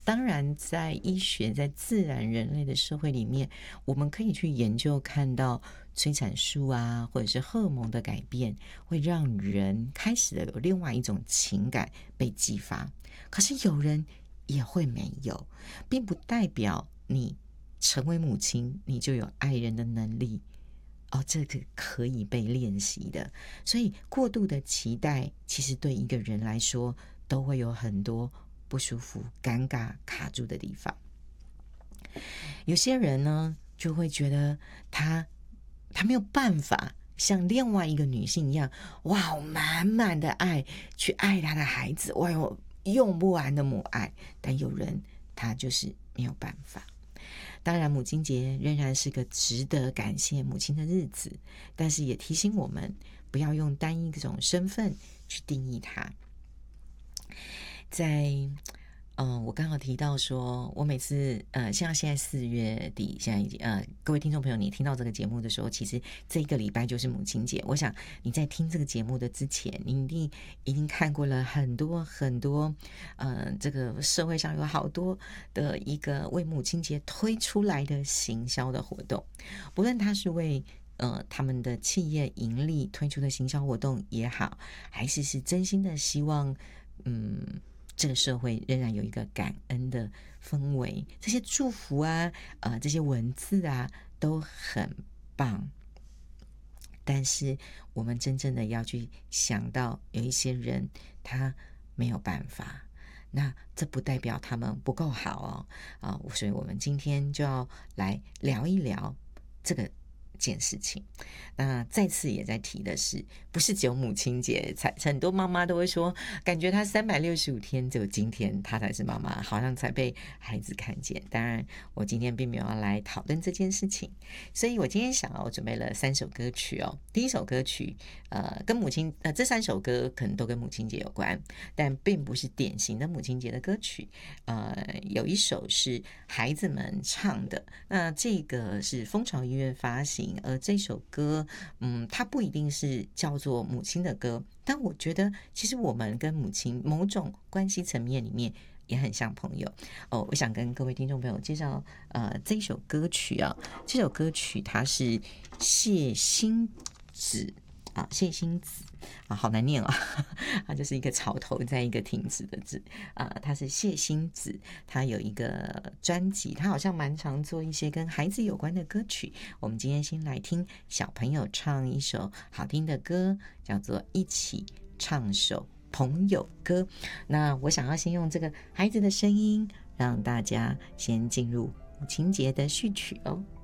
当然，在医学、在自然人类的社会里面，我们可以去研究看到催产素啊，或者是荷尔蒙的改变，会让人开始的有另外一种情感被激发。可是有人也会没有，并不代表你成为母亲，你就有爱人的能力。哦，这个可以被练习的。所以过度的期待，其实对一个人来说，都会有很多不舒服、尴尬、卡住的地方。有些人呢，就会觉得他没有办法像另外一个女性一样，哇，满满的爱去爱他的孩子，哇哟，用不完的母爱。但有人他就是没有办法。当然，母亲节仍然是个值得感谢母亲的日子，但是也提醒我们不要用单一种身份去定义它。在我刚好提到说，我每次像现在4月底，现在已经各位听众朋友，你听到这个节目的时候，其实这一个礼拜就是母亲节。我想你在听这个节目的之前，你一定看过了很多很多，这个社会上有好多的一个为母亲节推出来的行销的活动，不论它是为他们的企业盈利推出的行销活动也好，还是真心的希望，这个社会仍然有一个感恩的氛围，这些祝福啊，这些文字啊，都很棒。但是我们真正的要去想到，有一些人他没有办法，那这不代表他们不够好所以我们今天就要来聊一聊这个件事情。那再次也在提的是，不是只有母亲节才，很多妈妈都会说，感觉她365天只有今天她才是妈妈，好像才被孩子看见。当然我今天并没有要来讨论这件事情，所以我今天我准备了3首歌曲哦。第一首歌曲跟母亲这3首歌可能都跟母亲节有关，但并不是典型的母亲节的歌曲。有一首是孩子们唱的，那这个是蜂巢医院发行，而这首歌它不一定是叫做母亲的歌，但我觉得其实我们跟母亲某种关系层面里面也很像朋友我想跟各位听众朋友介绍这首歌曲啊。这首歌曲它是谢欣子谢欣子好难念它就是一个草头在一个停止的字它是谢欣子，他有一个专辑，他好像蛮常做一些跟孩子有关的歌曲。我们今天先来听小朋友唱一首好听的歌，叫做《一起唱首朋友歌》。那我想要先用这个孩子的声音，让大家先进入母亲节的序曲哦。